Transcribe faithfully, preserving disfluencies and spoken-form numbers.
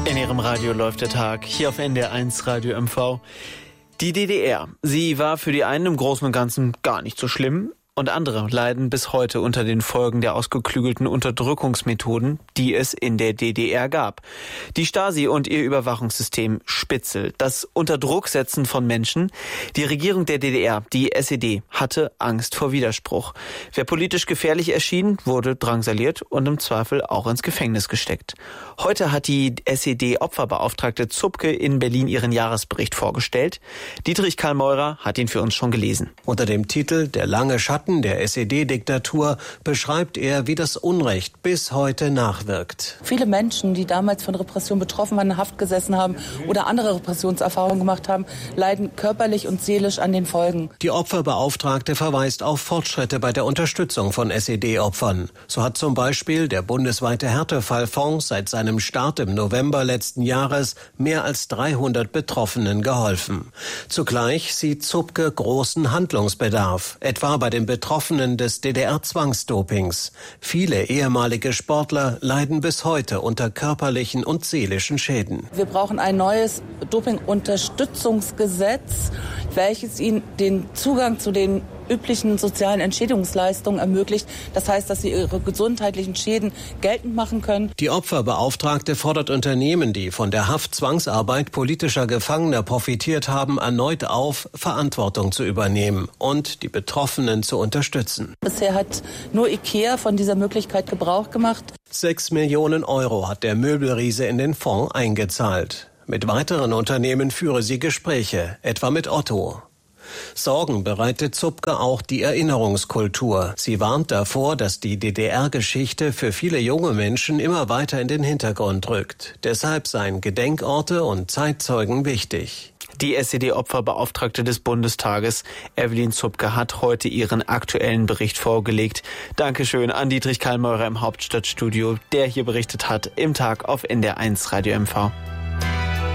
In Ihrem Radio läuft der Tag, hier auf N D R eins Radio M V. Die D D R, sie war für die einen im Großen und Ganzen gar nicht so schlimm. Und andere leiden bis heute unter den Folgen der ausgeklügelten Unterdrückungsmethoden, die es in der D D R gab. Die Stasi und ihr Überwachungssystem Spitzel, das Unterdrucksetzen von Menschen. Die Regierung der D D R, die S E D, hatte Angst vor Widerspruch. Wer politisch gefährlich erschien, wurde drangsaliert und im Zweifel auch ins Gefängnis gesteckt. Heute hat die S E D-Opferbeauftragte Zupke in Berlin ihren Jahresbericht vorgestellt. Dietrich Karl Meurer hat ihn für uns schon gelesen. Unter dem Titel »Der lange Schatten der S E D-Diktatur« beschreibt er, wie das Unrecht bis heute nachwirkt. Viele Menschen, die damals von Repression betroffen waren, in Haft gesessen haben oder andere Repressionserfahrungen gemacht haben, leiden körperlich und seelisch an den Folgen. Die Opferbeauftragte verweist auf Fortschritte bei der Unterstützung von S E D-Opfern. So hat zum Beispiel der bundesweite Härtefallfonds seit seinem Start im November letzten Jahres mehr als dreihundert Betroffenen geholfen. Zugleich sieht Zupke großen Handlungsbedarf, etwa bei den Betroffenen des D D R-Zwangsdopings. Viele ehemalige Sportler leiden bis heute unter körperlichen und seelischen Schäden. Wir brauchen ein neues Doping-Unterstützungsgesetz, welches ihnen den Zugang zu den üblichen sozialen Entschädigungsleistungen ermöglicht. Das heißt, dass sie ihre gesundheitlichen Schäden geltend machen können. Die Opferbeauftragte fordert Unternehmen, die von der Haftzwangsarbeit politischer Gefangener profitiert haben, erneut auf, Verantwortung zu übernehmen und die Betroffenen zu unterstützen. Bisher hat nur IKEA von dieser Möglichkeit Gebrauch gemacht. Sechs Millionen Euro hat der Möbelriese in den Fonds eingezahlt. Mit weiteren Unternehmen führe sie Gespräche, etwa mit Otto. Sorgen bereitet Zupke auch die Erinnerungskultur. Sie warnt davor, dass die D D R-Geschichte für viele junge Menschen immer weiter in den Hintergrund rückt. Deshalb seien Gedenkorte und Zeitzeugen wichtig. Die S E D-Opferbeauftragte des Bundestages, Evelyn Zupke, hat heute ihren aktuellen Bericht vorgelegt. Dankeschön an Dietrich Karl Meurer im Hauptstadtstudio, der hier berichtet hat im Tag auf N D R eins Radio M V.